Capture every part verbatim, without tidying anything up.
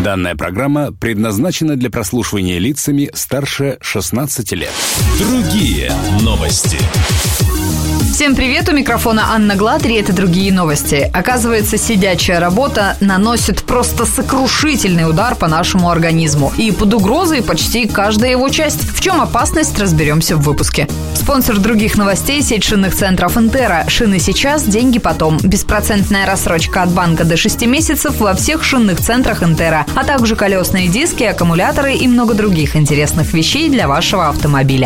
Данная программа предназначена для прослушивания лицами старше шестнадцати лет. Другие новости. Всем привет, у микрофона Анна Гладри, это «Другие новости». Оказывается, сидячая работа наносит просто сокрушительный удар по нашему организму. И под угрозой почти каждая его часть. В чем опасность, разберемся в выпуске. Спонсор «Других новостей» – сеть шинных центров «Интера». Шины сейчас, деньги потом. Беспроцентная рассрочка от банка до шести месяцев во всех шинных центрах «Интера», а также колесные диски, аккумуляторы и много других интересных вещей для вашего автомобиля.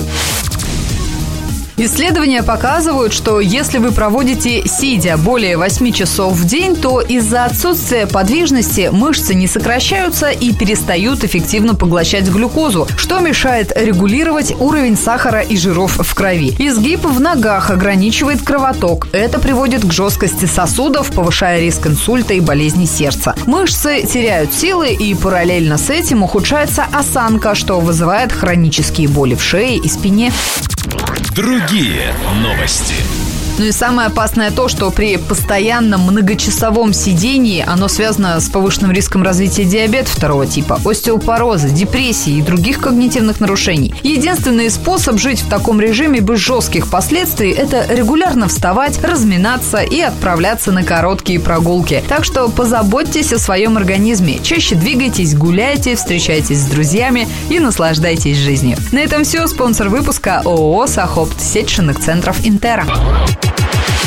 Исследования показывают, что если вы проводите сидя более восьми часов в день, то из-за отсутствия подвижности мышцы не сокращаются и перестают эффективно поглощать глюкозу, что мешает регулировать уровень сахара и жиров в крови. Изгиб в ногах ограничивает кровоток. Это приводит к жесткости сосудов, повышая риск инсульта и болезни сердца. Мышцы теряют силы, и параллельно с этим ухудшается осанка, что вызывает хронические боли в шее и спине. Другие новости. Ну и самое опасное то, что при постоянном многочасовом сидении оно связано с повышенным риском развития диабета второго типа, остеопороза, депрессии и других когнитивных нарушений. Единственный способ жить в таком режиме без жестких последствий – это регулярно вставать, разминаться и отправляться на короткие прогулки. Так что позаботьтесь о своем организме. Чаще двигайтесь, гуляйте, встречайтесь с друзьями и наслаждайтесь жизнью. На этом все. Спонсор выпуска ООО «Сахопт», сеть шинных центров «Интера».